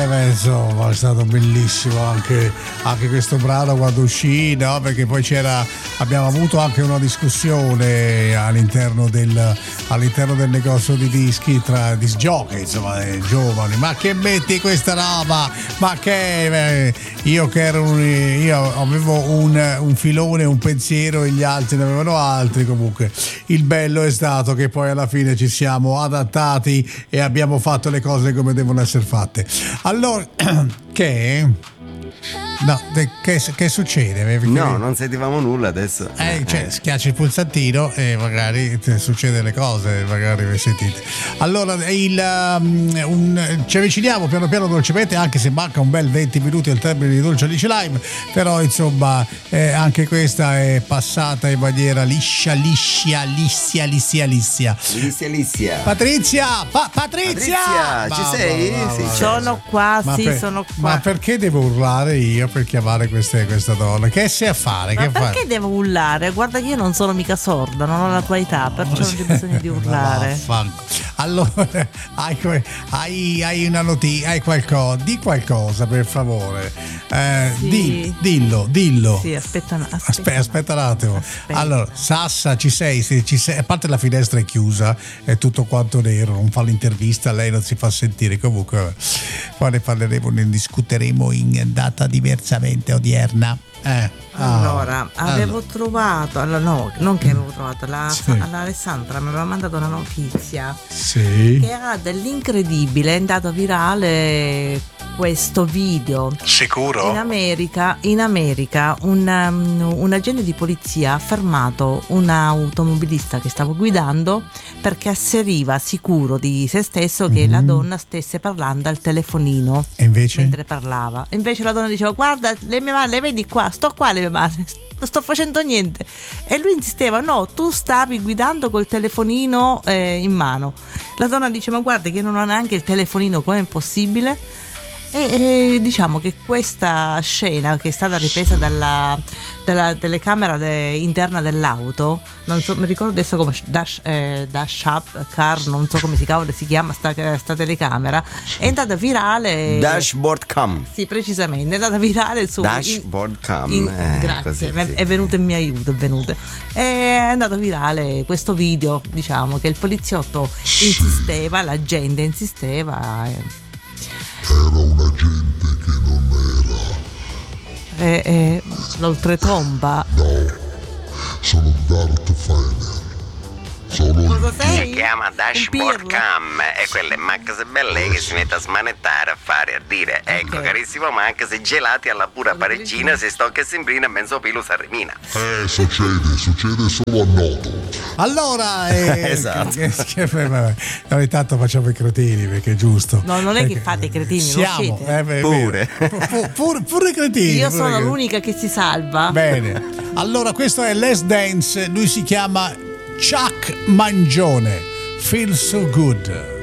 insomma è stato bellissimo anche questo brano quando uscì, no? Perché poi abbiamo avuto anche una discussione all'interno del negozio di dischi tra disc jockey, insomma, giovani. Ma che metti questa roba? Ma che io avevo un filone, un pensiero e gli altri ne avevano altri. Comunque il bello è stato che poi alla fine ci siamo adattati e abbiamo fatto le cose come devono essere fatte. Allora, che succede? No, non sentivamo nulla adesso. Schiacci il pulsantino e magari succede le cose, magari vi sentite. Allora, ci avviciniamo piano piano dolcemente, anche se manca un bel 20 minuti al termine di Dolce Alice Lime, però insomma anche questa è passata in maniera liscia. Patrizia, ci sei? Sì, sono qua, sono qua. Ma perché devo urlare io per chiamare questa donna? Che sei a fare? Ma perché devo urlare? Guarda che io non sono mica sorda, non ho la tua età, perciò non c'è bisogno di urlare. Allora, hai una notizia, hai qualcosa? Di qualcosa, per favore. Sì. Dillo. Sì, aspetta un attimo. Allora, Sassa, ci sei? A parte la finestra è chiusa, è tutto quanto nero, non fa l'intervista, lei non si fa sentire. Comunque, poi ne parleremo, ne discuteremo in data diversamente odierna. Avevo trovato, Alessandra mi aveva mandato una notizia che ha dell'incredibile, è andato virale questo video. Sicuro? In America un agente di polizia ha fermato un automobilista che stava guidando perché asseriva sicuro di se stesso che la donna stesse parlando al telefonino. E invece? Mentre parlava. Invece la donna diceva: guarda, le mie mani, le vedi qua, sto qua le mie mani, non sto facendo niente. E lui insisteva: no, tu stavi guidando col telefonino in mano. La donna dice: ma guarda che non ho neanche il telefonino, come è possibile? E diciamo che questa scena, che è stata ripresa dalla telecamera interna dell'auto, non so, mi ricordo adesso come dash up car, non so come si chiama sta telecamera, è andata virale. Dashboard cam. Sì, precisamente, è andata virale su Dashboard cam. Grazie, così, sì. È venuto in mio aiuto, è andato virale questo video, diciamo che il poliziotto insisteva, la gente insisteva. Era un agente che non era. L'oltretomba. No, sono Darth Vader. Cosa sei? Si chiama Dashboard Cam e quelle Max e belle che si mette a smanettare, a fare, a dire: ecco, carissimo Max, se gelati alla pura pareggina, se sto che sembrina mezzo pelo s'arrimina. Succede solo a Noto. Allora esatto. Ogni tanto facciamo i cretini, perché è giusto. No, non è che fate i cretini, siamo pure cretini. Io sono l'unica che si salva. Bene. Allora, questo è Let's Dance, lui si chiama Chuck Mangione. Feel So Good.